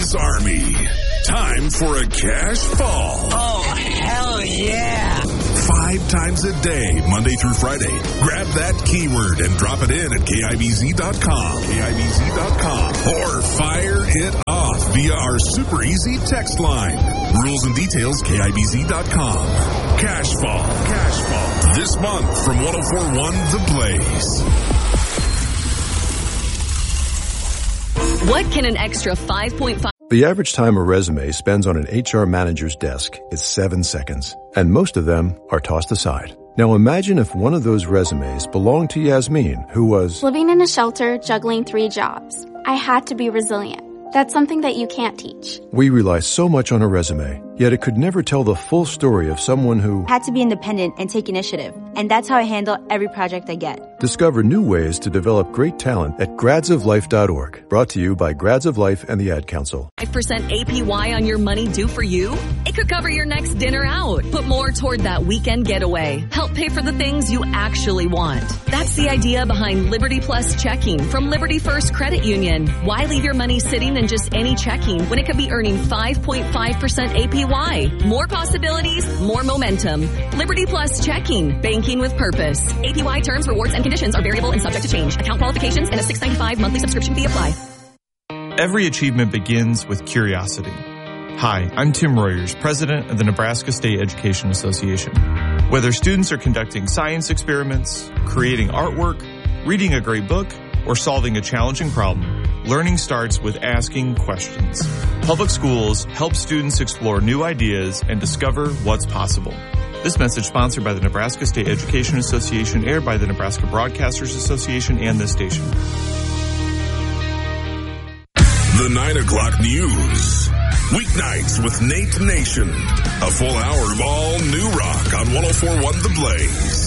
Blaze Army. Time for a cash fall. Oh, hell yeah. 5 times a day, Monday through Friday. Grab that keyword and drop it in at KIBZ.com. KIBZ.com. Or fire it off via our super easy text line. Rules and details, KIBZ.com. Cash fall. Cash fall. This month from 104.1 The Blaze. What can an extra 5.5... The average time a resume spends on an HR manager's desk is 7 seconds, and most of them are tossed aside. Now imagine if one of those resumes belonged to Yasmin, who was living in a shelter, juggling 3 jobs. I had to be resilient. That's something that you can't teach. We rely so much on a resume, yet it could never tell the full story of someone who had to be independent and take initiative. And that's how I handle every project I get. Discover new ways to develop great talent at gradsoflife.org. Brought to you by Grads of Life and the Ad Council. 5% APY on your money due for you? It could cover your next dinner out. Put more toward that weekend getaway. Help pay for the things you actually want. That's the idea behind Liberty Plus checking from Liberty First Credit Union. Why leave your money sitting in just any checking when it could be earning 5.5% APY? More possibilities, more momentum. Liberty Plus checking. Banking with purpose. APY terms, rewards, and conditions are variable and subject to change. Account qualifications and a $6.95 monthly subscription fee apply. Every achievement begins with curiosity. Hi, I'm Tim Royers, president of the Nebraska State Education Association. Whether students are conducting science experiments, creating artwork, reading a great book, or solving a challenging problem, learning starts with asking questions. Public schools help students explore new ideas and discover what's possible. This message sponsored by the Nebraska State Education Association, aired by the Nebraska Broadcasters Association and this station. The 9 o'clock news. Weeknights with Nate Nation. A full hour of all new rock on 104.1 The Blaze.